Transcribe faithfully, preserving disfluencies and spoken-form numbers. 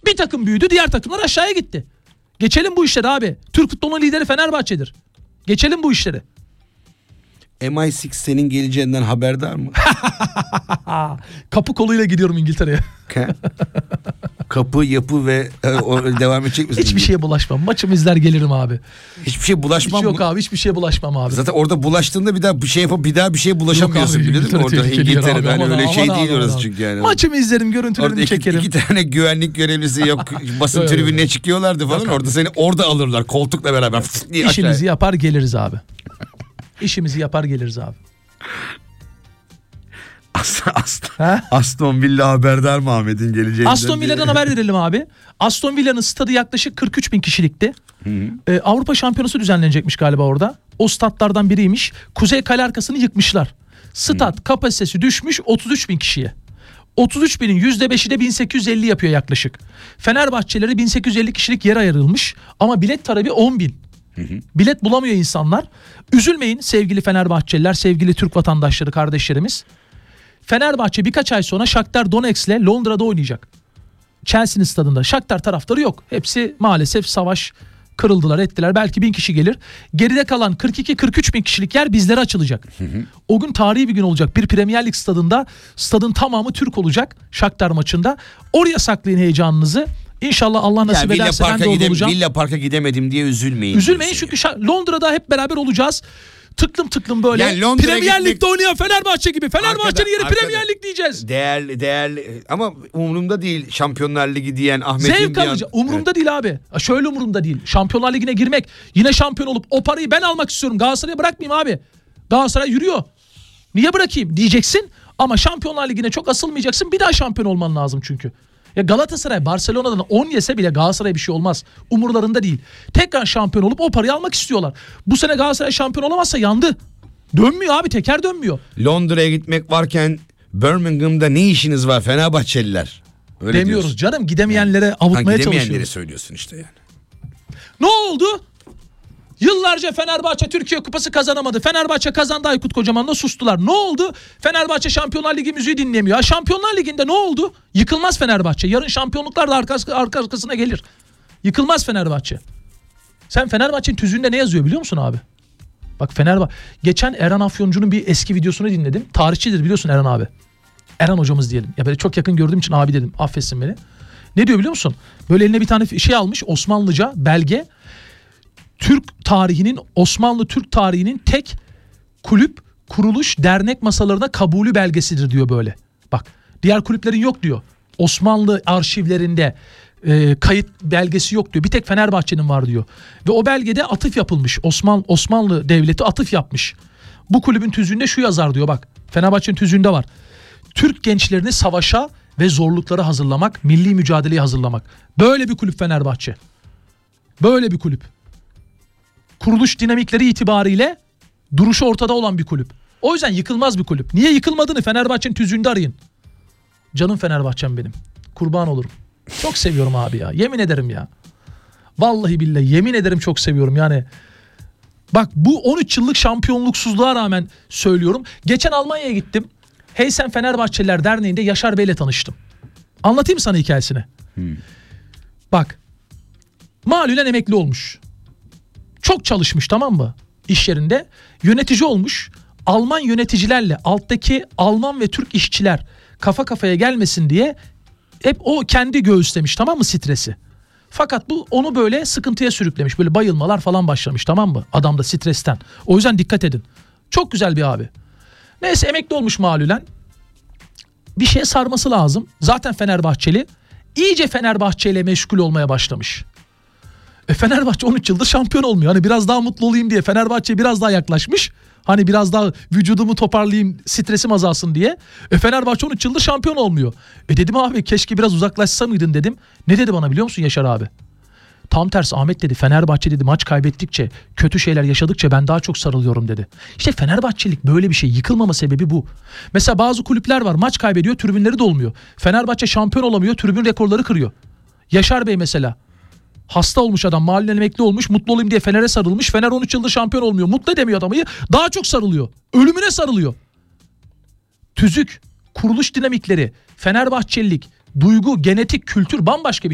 Bir takım büyüdü, diğer takımlar aşağıya gitti. Geçelim bu işleri abi. Türk futbolunun lideri Fenerbahçe'dir. Geçelim bu işleri. M I altı senin geleceğinden haberdar mı? Kapı koluyla gidiyorum İngiltere'ye. Kapı, yapı ve e, o, devam edecek misin? Hiçbir şeye bulaşmam. Maçımı izler gelirim abi. Hiçbir şeye bulaşmam Hiç mı? yok abi, hiçbir şeye bulaşmam abi. Zaten orada bulaştığında bir daha bir şey yapıp bir daha bir şeye bulaşamıyorsun, abi, biliyor musun? Orada İngiltere'de hani öyle aman, şey aman, değil aman, orası aman. çünkü yani. Maçımı izlerim, görüntülerimi orada iki, çekerim. iki tane güvenlik görevlisi yok, basın Yok, tribününe yok. çıkıyorlardı falan. Yok, orada seni orada alırlar koltukla beraber. Diye İşimizi aşağıya. yapar geliriz abi. İşimizi yapar geliriz abi. Aston, Aston Villa haberdar mı Ahmet'in geleceğinden? Aston Villa'dan haber verelim abi. Aston Villa'nın stadı yaklaşık kırk üç bin kişilikti. Hı hı. Ee, Avrupa Şampiyonası düzenlenecekmiş galiba orada. O statlardan biriymiş. Kuzey kale arkasını yıkmışlar. Stat hı. kapasitesi düşmüş otuz üç bin kişiye. otuz üç binin yüzde beşi de bin sekiz yüz elli yapıyor yaklaşık. Fenerbahçelere bin sekiz yüz elli kişilik yer ayrılmış. Ama bilet talebi on bin. Hı hı. Bilet bulamıyor insanlar. Üzülmeyin sevgili Fenerbahçeliler, sevgili Türk vatandaşları, kardeşlerimiz. Fenerbahçe birkaç ay sonra Shakhtar Donetsk'le Londra'da oynayacak. Chelsea'nin stadında. Shakhtar taraftarı yok. Hepsi maalesef savaş, kırıldılar, ettiler. Belki bin kişi gelir. Geride kalan kırk iki kırk üç bin kişilik yer bizlere açılacak. Hı hı. O gün tarihi bir gün olacak. Bir Premier Lig stadında stadın tamamı Türk olacak Shakhtar maçında. Oraya saklayın heyecanınızı. İnşallah Allah nasip ya, ederse ben de orada gidem- olacağım. Villa Park'a gidemedim diye üzülmeyin. Üzülmeyin çünkü Şa- Londra'da hep beraber olacağız. Tıklım tıklım böyle. Yani Londra'ya Premier gitmek- Lig'de oynayan Fenerbahçe gibi. Fenerbahçe'nin Arkada- yeri arkada- Premier Lig diyeceğiz. Değerli değerli ama umurumda değil Şampiyonlar Ligi diyen Ahmet'in Zevk bir an- alacak. Umurumda Evet. değil abi. Şöyle umurumda değil. Şampiyonlar Ligi'ne girmek, yine şampiyon olup o parayı ben almak istiyorum. Galatasaray'a bırakmayayım abi. Galatasaray yürüyor. Niye bırakayım diyeceksin ama Şampiyonlar Ligi'ne çok asılmayacaksın. Bir daha şampiyon olman lazım çünkü. Ya Galatasaray Barcelona'dan on yese bile Galatasaray'a bir şey olmaz. Umurlarında değil. Tekrar şampiyon olup o parayı almak istiyorlar. Bu sene Galatasaray şampiyon olamazsa yandı. Dönmüyor abi, teker dönmüyor. Londra'ya gitmek varken Birmingham'da ne işiniz var Fenerbahçeliler? Öyle Demiyoruz diyorsun. canım, gidemeyenlere yani, avutmaya gidemeyenleri çalışıyoruz. söylüyorsun işte yani. Ne oldu? Yıllarca Fenerbahçe Türkiye Kupası kazanamadı. Fenerbahçe kazandı, Aykut Kocaman'la sustular. Ne oldu? Fenerbahçe Şampiyonlar Ligi müziği dinlemiyor. Ha, Şampiyonlar Ligi'nde ne oldu? Yıkılmaz Fenerbahçe. Yarın şampiyonluklar da arka, arka arkasına gelir. Yıkılmaz Fenerbahçe. Sen Fenerbahçe'nin tüzüğünde ne yazıyor biliyor musun abi? Bak Fenerbahçe. Geçen Erhan Afyoncu'nun bir eski videosunu dinledim. Tarihçidir biliyorsun Erhan abi. Erhan hocamız diyelim. Ya böyle çok yakın gördüğüm için abi dedim. Affetsin beni. Ne diyor biliyor musun? Böyle eline bir tane şey almış, Osmanlıca belge. Türk tarihinin, Osmanlı Türk tarihinin tek kulüp, kuruluş, dernek masalarına kabulü belgesidir diyor böyle. Bak diğer kulüplerin yok diyor. Osmanlı arşivlerinde e, kayıt belgesi yok diyor. Bir tek Fenerbahçe'nin var diyor. Ve o belgede atıf yapılmış. Osmanlı, Osmanlı Devleti atıf yapmış. Bu kulübün tüzüğünde şu yazar diyor bak. Fenerbahçe'nin tüzüğünde var. Türk gençlerini savaşa ve zorluklara hazırlamak, milli mücadeleye hazırlamak. Böyle bir kulüp Fenerbahçe. Böyle bir kulüp. Kuruluş dinamikleri itibariyle duruşu ortada olan bir kulüp. O yüzden yıkılmaz bir kulüp. Niye yıkılmadığını Fenerbahçe'nin tüzüğünde arayın. Canım Fenerbahçem benim. Kurban olurum. Çok seviyorum abi ya. Yemin ederim ya. Vallahi billahi yemin ederim çok seviyorum yani. Bak bu on üç yıllık şampiyonluksuzluğa rağmen söylüyorum. Geçen Almanya'ya gittim. Heysen Fenerbahçeliler Derneği'nde Yaşar Bey'le tanıştım. Anlatayım sana hikayesini. Hmm. Bak. Malulen emekli olmuş. Çok çalışmış, tamam mı? İş yerinde. Yönetici olmuş. Alman yöneticilerle alttaki Alman ve Türk işçiler kafa kafaya gelmesin diye hep o kendi göğüslemiş, tamam mı, stresi. Fakat bu onu böyle sıkıntıya sürüklemiş. Böyle bayılmalar falan başlamış, tamam mı? Adam da stresten. O yüzden dikkat edin. Çok güzel bir abi. Neyse emekli olmuş malulen. Bir şeye sarması lazım. Zaten Fenerbahçeli. İyice Fenerbahçe ile meşgul olmaya başlamış. E Fenerbahçe on üç yıldır şampiyon olmuyor. Hani biraz daha mutlu olayım diye Fenerbahçe'ye biraz daha yaklaşmış. Hani biraz daha vücudumu toparlayayım, stresim azalsın diye. E Fenerbahçe on üç yıldır şampiyon olmuyor. E dedim abi keşke biraz uzaklaşsa mıydın dedim. Ne dedi bana biliyor musun Yaşar abi? Tam tersi Ahmet dedi, Fenerbahçe dedi maç kaybettikçe, kötü şeyler yaşadıkça ben daha çok sarılıyorum dedi. İşte Fenerbahçelik böyle bir şey, yıkılmama sebebi bu. Mesela bazı kulüpler var, maç kaybediyor, tribünleri dolmuyor. Fenerbahçe şampiyon olamıyor, tribün rekorları kırıyor. Yaşar Bey mesela. Hasta olmuş adam, mahallen emekli olmuş, mutlu olayım diye Fener'e sarılmış. Fener on üç yıldır şampiyon olmuyor. Mutlu edemiyor adamı. Daha çok sarılıyor. Ölümüne sarılıyor. Tüzük, kuruluş dinamikleri, Fenerbahçelilik, duygu, genetik, kültür bambaşka bir